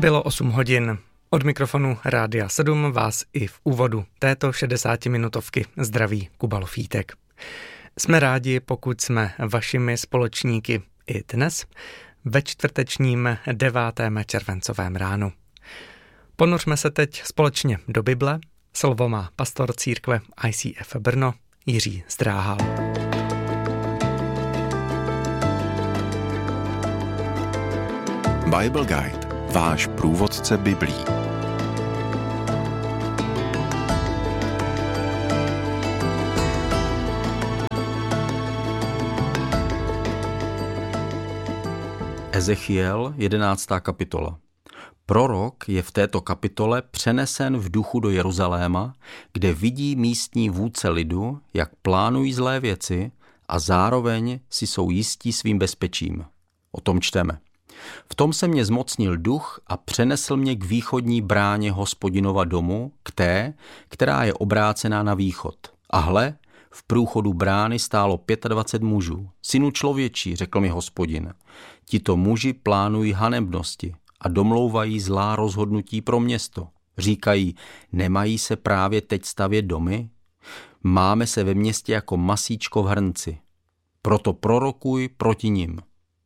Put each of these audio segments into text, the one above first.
Bylo 8 hodin. Od mikrofonu Rádia 7 vás i v úvodu této 60-minutovky zdraví Kuba Lofítek. Jsme rádi, pokud jsme vašimi společníky i dnes, ve čtvrtečním 9. červencovém ránu. Ponořme se teď společně do Bible. Slovo má pastor církve ICF Brno Jiří Zdráhal. Bible Guide, váš průvodce Biblí. Ezechiel, 11. kapitola. Prorok je v této kapitole přenesen v duchu do Jeruzaléma, kde vidí místní vůdce lidu, jak plánují zlé věci a zároveň si jsou jistí svým bezpečím. O tom čteme. V tom se mě zmocnil duch a přenesl mě k východní bráně Hospodinova domu, k té, která je obrácená na východ. A hle, v průchodu brány stálo 25 mužů. Synu člověčí, řekl mi Hospodin, tito muži plánují hanebnosti a domlouvají zlá rozhodnutí pro město. Říkají, nemají se právě teď stavět domy? Máme se ve městě jako masíčko v hrnci. Proto prorokuj proti nim.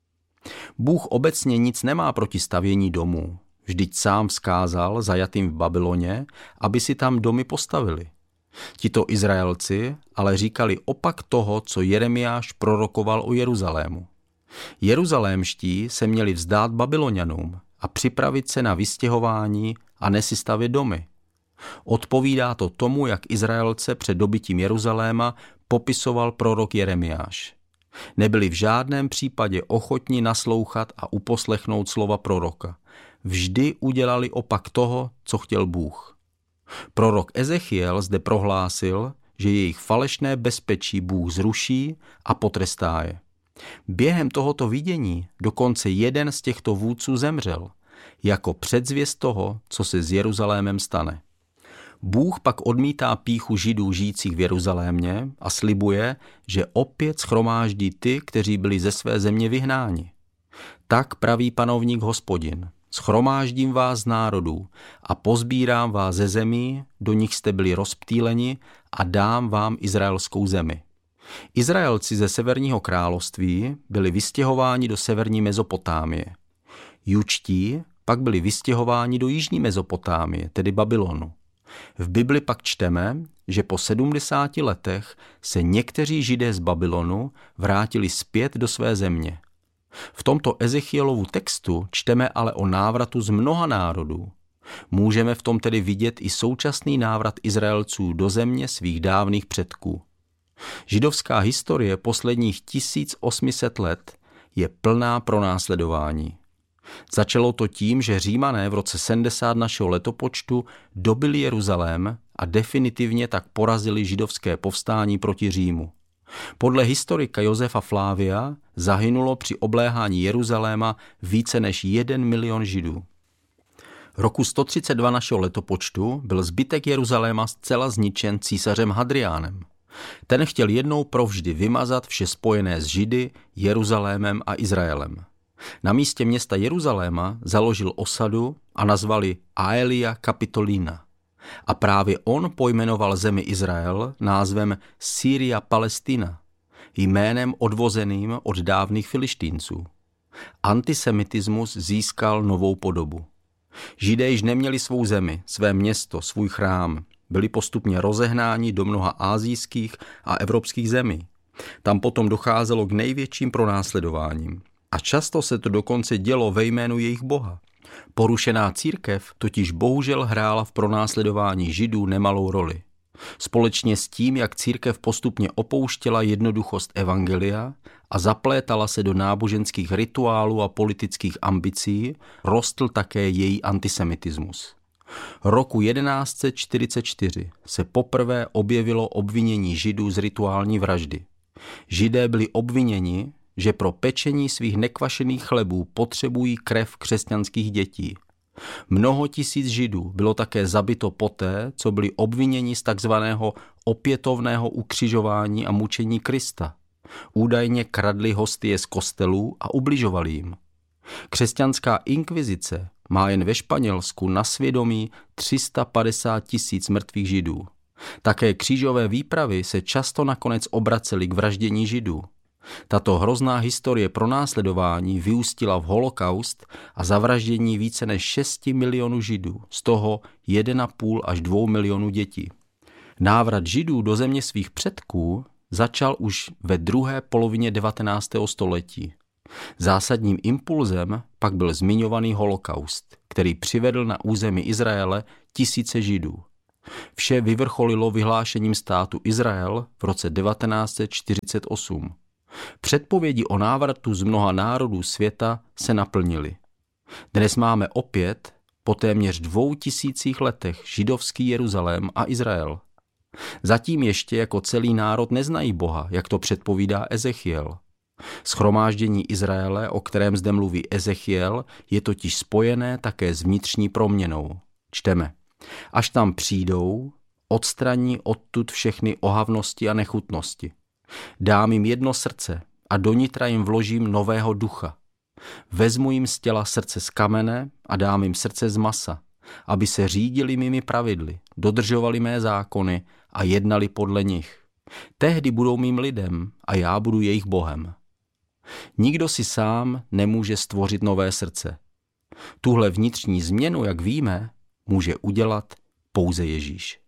Bůh obecně nic nemá proti stavění domů. Vždyť sám vzkázal zajatým v Babyloně, aby si tam domy postavili. Tito Izraelci ale říkali opak toho, co Jeremiáš prorokoval o Jeruzalému. Jeruzalémští se měli vzdát Babylonianům a připravit se na vystěhování a ne si stavět domy. Odpovídá to tomu, jak Izraelce před dobytím Jeruzaléma popisoval prorok Jeremiáš. Nebyli v žádném případě ochotni naslouchat a uposlechnout slova proroka. Vždy udělali opak toho, co chtěl Bůh. Prorok Ezechiel zde prohlásil, že jejich falešné bezpečí Bůh zruší a potrestá je. Během tohoto vidění dokonce jeden z těchto vůdců zemřel, jako předzvěst toho, co se s Jeruzalémem stane. Bůh pak odmítá pýchu Židů žijících v Jeruzalémě a slibuje, že opět shromáždí ty, kteří byli ze své země vyhnáni. Tak praví panovník Hospodin, shromáždím vás z národů a pozbírám vás ze zemí, do nich jste byli rozptýleni a dám vám izraelskou zemi. Izraelci ze severního království byli vystěhováni do severní Mezopotámie. Judští pak byli vystěhováni do jižní Mezopotámie, tedy Babylonu. V Bibli pak čteme, že po 70 letech se někteří Židé z Babylonu vrátili zpět do své země. V tomto Ezechielovu textu čteme ale o návratu z mnoha národů. Můžeme v tom tedy vidět i současný návrat Izraelců do země svých dávných předků. Židovská historie posledních 1800 let je plná pronásledování. Začalo to tím, že Římané v roce 70 našeho letopočtu dobyli Jeruzalém a definitivně tak porazili židovské povstání proti Římu. Podle historika Josefa Flávia zahynulo při obléhání Jeruzaléma více než 1 milion Židů. Roku 132 našeho letopočtu byl zbytek Jeruzaléma zcela zničen císařem Hadriánem. Ten chtěl jednou provždy vymazat vše spojené s Židy, Jeruzalémem a Izraelem. Na místě města Jeruzaléma založil osadu a nazvali Aelia Capitolina. A právě on pojmenoval zemi Izrael názvem Syria Palestina, jménem odvozeným od dávných Filištínců. Antisemitismus získal novou podobu. Židé již neměli svou zemi, své město, svůj chrám. Byli postupně rozehnáni do mnoha asijských a evropských zemí. Tam potom docházelo k největším pronásledováním. A často se to dokonce dělo ve jménu jejich boha. Porušená církev totiž bohužel hrála v pronásledování Židů nemalou roli. Společně s tím, jak církev postupně opouštěla jednoduchost evangelia a zaplétala se do náboženských rituálů a politických ambicí, rostl také její antisemitismus. Roku 1144 se poprvé objevilo obvinění Židů z rituální vraždy. Židé byli obviněni, že pro pečení svých nekvašených chlebů potřebují krev křesťanských dětí. Mnoho tisíc Židů bylo také zabito poté, co byli obviněni z takzvaného opětovného ukřižování a mučení Krista. Údajně kradli hostie z kostelů a ubližovali jim. Křesťanská inkvizice má jen ve Španělsku na svědomí 350 000 mrtvých Židů. Také křížové výpravy se často nakonec obracely k vraždění Židů. Tato hrozná historie pronásledování vyústila v holokaust a zavraždění více než 6 milionů Židů, z toho 1,5 až 2 milionů dětí. Návrat Židů do země svých předků začal už ve druhé polovině 19. století. Zásadním impulzem pak byl zmiňovaný holokaust, který přivedl na území Izraele tisíce Židů. Vše vyvrcholilo vyhlášením státu Izrael v roce 1948. Předpovědi o návratu z mnoha národů světa se naplnily. Dnes máme opět, po téměř 2000 letech, židovský Jeruzalém a Izrael. Zatím ještě jako celý národ neznají Boha, jak to předpovídá Ezechiel. Shromáždění Izraele, o kterém zde mluví Ezechiel, je totiž spojené také s vnitřní proměnou. Čteme: až tam přijdou, odstraní odtud všechny ohavnosti a nechutnosti. Dám jim jedno srdce a do nitra jim vložím nového ducha. Vezmu jim z těla srdce z kamene a dám jim srdce z masa, aby se řídili mými pravidly, dodržovali mé zákony a jednali podle nich. Tehdy budou mým lidem a já budu jejich Bohem. Nikdo si sám nemůže stvořit nové srdce. Tuhle vnitřní změnu, jak víme, může udělat pouze Ježíš.